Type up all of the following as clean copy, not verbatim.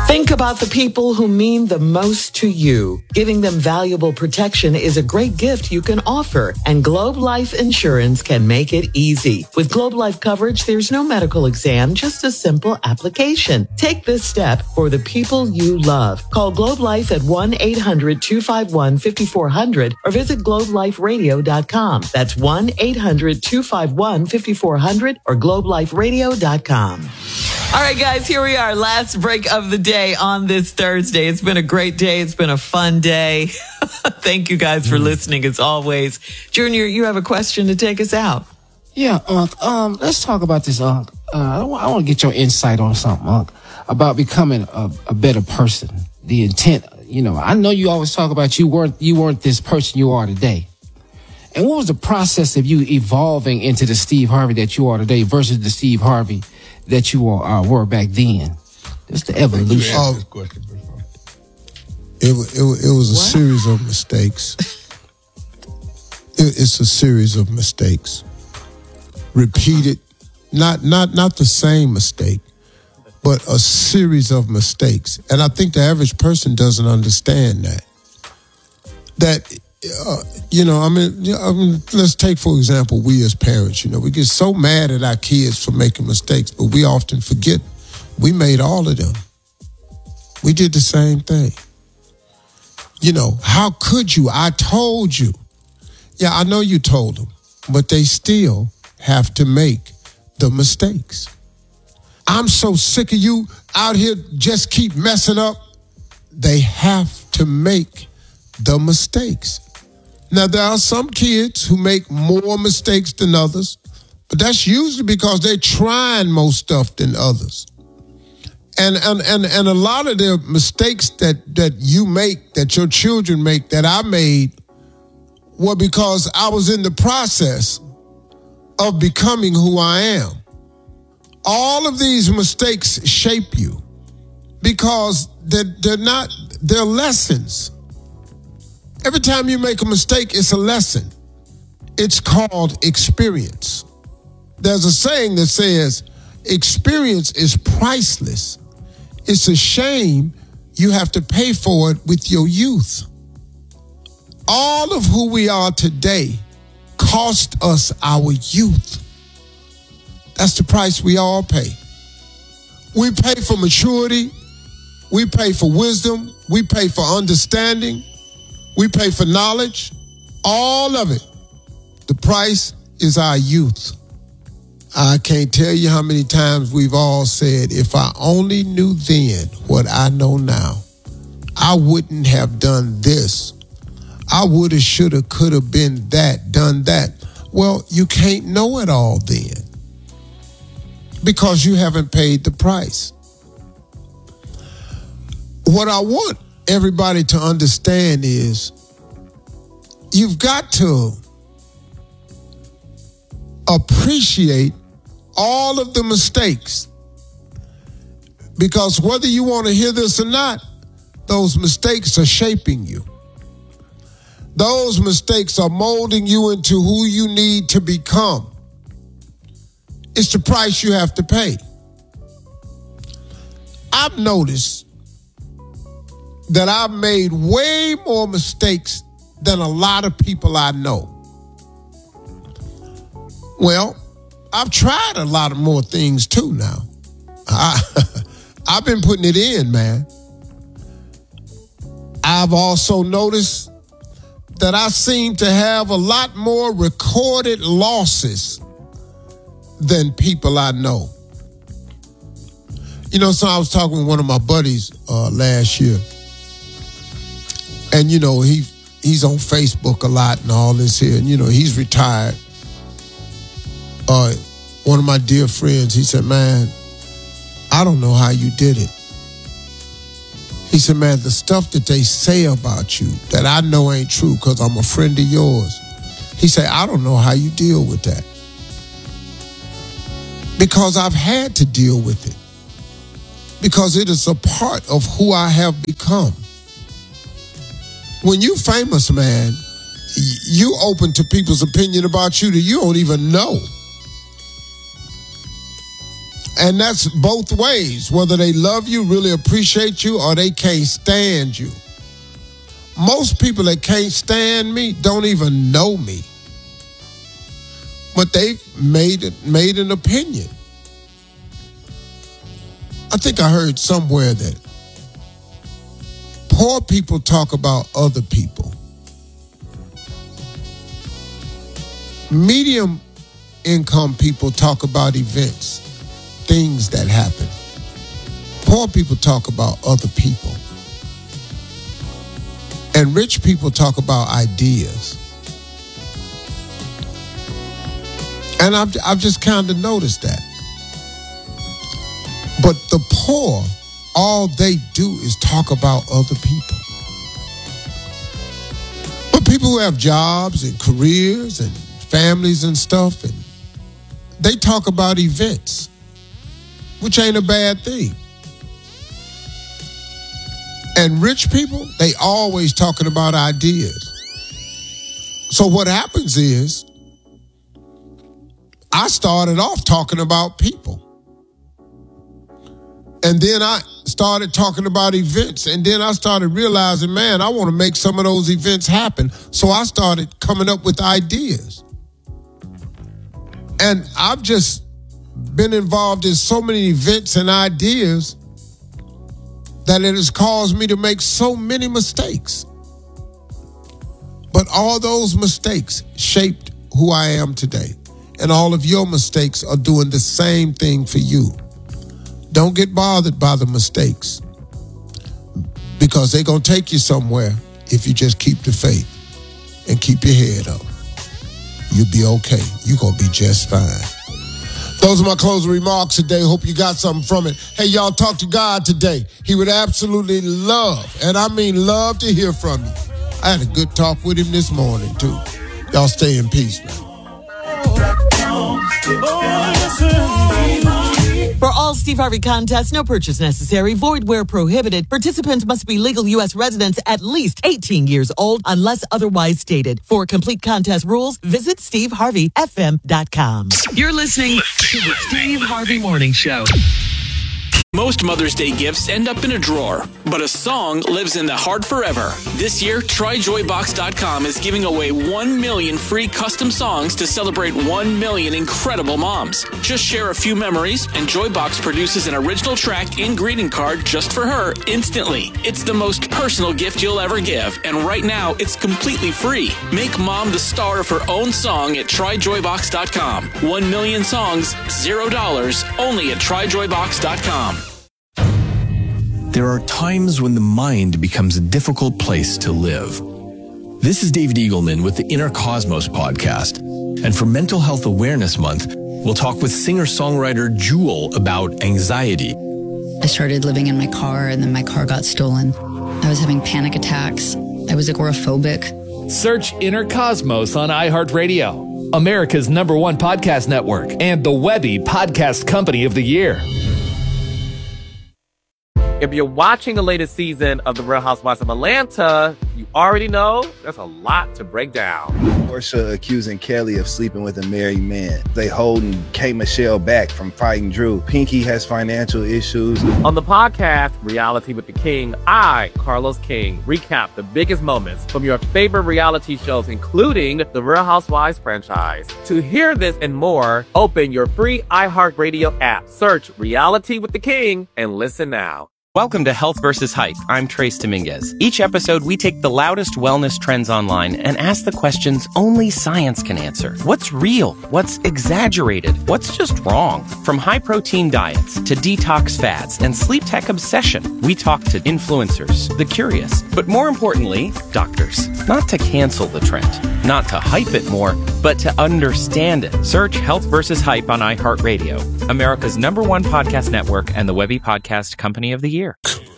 Think about the people who mean the most to you. Giving them valuable protection is a great gift you can offer, and Globe Life Insurance can make it easy. With Globe Life coverage, there's no medical exam, just a simple application. Take this step for the people you love. Call Globe Life at 1-800-251-5400 or visit globeliferadio.com. That's 1-800-251-5400 or globeliferadio.com. All right, guys, here we are. Last break of the day on this Thursday. It's been a great day. It's been a fun day. Thank you guys for listening as always. Junior, you have a question to take us out. Yeah, let's talk about this, I want to get your insight on something, about becoming a better person. The intent, I know you always talk about you weren't this person you are today. And what was the process of you evolving into the Steve Harvey that you are today versus the Steve Harvey that you were back then? It's the evolution. It was a series of mistakes. It's a series of mistakes. Repeated, not the same mistake, but a series of mistakes. And I think the average person doesn't understand that. Let's take, for example, we as parents, we get so mad at our kids for making mistakes, but we often forget we made all of them. We did the same thing. How could you? I told you. Yeah, I know you told them, but they still have to make the mistakes. I'm so sick of you out here just keep messing up. They have to make the mistakes. Now, there are some kids who make more mistakes than others, but that's usually because they're trying more stuff than others. And a lot of the mistakes that you make, that your children make, that I made, were because I was in the process of becoming who I am. All of these mistakes shape you because they're lessons. Every time you make a mistake, it's a lesson. It's called experience. There's a saying that says, experience is priceless. It's a shame you have to pay for it with your youth. All of who we are today cost us our youth. That's the price we all pay. We pay for maturity. We pay for wisdom. We pay for understanding. We pay for knowledge, all of it. The price is our youth. I can't tell you how many times we've all said, if I only knew then what I know now, I wouldn't have done this. I woulda, shoulda, coulda been that, done that. Well, you can't know it all then because you haven't paid the price. What I want everybody to understand is you've got to appreciate all of the mistakes, because whether you want to hear this or not, those mistakes are shaping you. Those mistakes are molding you into who you need to become. It's the price you have to pay. I've noticed that I've made way more mistakes than a lot of people I know. Well, I've tried a lot of more things too now. I've been putting it in, man. I've also noticed that I seem to have a lot more recorded losses than people I know. So I was talking with one of my buddies last year. And, he's on Facebook a lot and all this here. And, he's retired. One of my dear friends, he said, man, I don't know how you did it. He said, man, the stuff that they say about you that I know ain't true because I'm a friend of yours. He said, I don't know how you deal with that. Because I've had to deal with it. Because it is a part of who I have become. When you famous, man, you open to people's opinion about you that you don't even know. And that's both ways, whether they love you, really appreciate you, or they can't stand you. Most people that can't stand me don't even know me. But they've made an opinion. I think I heard somewhere that poor people talk about other people. Medium income people talk about events, things that happen. Poor people talk about other people. And rich people talk about ideas. And I've just kind of noticed that. But the poor, all they do is talk about other people. But people who have jobs and careers and families and stuff, and they talk about events, which ain't a bad thing. And rich people, they always talking about ideas. So what happens is, I started off talking about people. And then I started talking about events. And then I started realizing, man, I want to make some of those events happen. So I started coming up with ideas. And I've just been involved in so many events and ideas that it has caused me to make so many mistakes. But all those mistakes shaped who I am today. And all of your mistakes are doing the same thing for you. Don't get bothered by the mistakes, because they're going to take you somewhere if you just keep the faith and keep your head up. You'll be okay. You're going to be just fine. Those are my closing remarks today. Hope you got something from it. Hey, y'all, talk to God today. He would absolutely love, and I mean love, to hear from you. I had a good talk with him this morning, too. Y'all stay in peace, man. For all Steve Harvey contests, no purchase necessary, void where prohibited. Participants must be legal U.S. residents at least 18 years old unless otherwise stated. For complete contest rules, visit SteveHarveyFM.com. You're listening to the Steve Harvey Morning Show. Most Mother's Day gifts end up in a drawer, but a song lives in the heart forever. This year, TryJoyBox.com is giving away 1 million free custom songs to celebrate 1 million incredible moms. Just share a few memories, and Joybox produces an original track and greeting card just for her instantly. It's the most personal gift you'll ever give, and right now, it's completely free. Make mom the star of her own song at TryJoyBox.com. 1 million songs, $0, only at TryJoyBox.com. There are times when the mind becomes a difficult place to live. This is David Eagleman with the Inner Cosmos podcast. And for Mental Health Awareness Month, we'll talk with singer-songwriter Jewel about anxiety. I started living in my car, and then my car got stolen. I was having panic attacks. I was agoraphobic. Search Inner Cosmos on iHeartRadio, America's #1 podcast network, and the Webby Podcast Company of the Year. If you're watching the latest season of The Real Housewives of Atlanta, you already know there's a lot to break down. Porsha accusing Kelly of sleeping with a married man. They holding K. Michelle back from fighting Drew. Pinky has financial issues. On the podcast, Reality with the King, I, Carlos King, recap the biggest moments from your favorite reality shows, including the Real Housewives franchise. To hear this and more, open your free iHeartRadio app. Search Reality with the King and listen now. Welcome to Health vs. Hype. I'm Trace Dominguez. Each episode, we take the loudest wellness trends online and ask the questions only science can answer. What's real? What's exaggerated? What's just wrong? From high-protein diets to detox fads and sleep tech obsession, we talk to influencers, the curious, but more importantly, doctors. Not to cancel the trend, not to hype it more, but to understand it. Search Health vs. Hype on iHeartRadio, America's #1 podcast network and the Webby Podcast Company of the Year.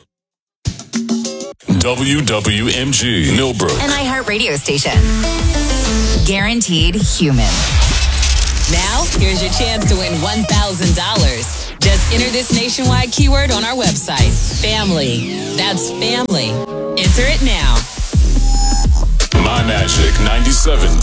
WWMG Millbrook, an iHeart radio station. Guaranteed human. Now, here's your chance to win $1,000. Just enter this nationwide keyword on our website. Family. That's family. Enter it now. My Magic 97.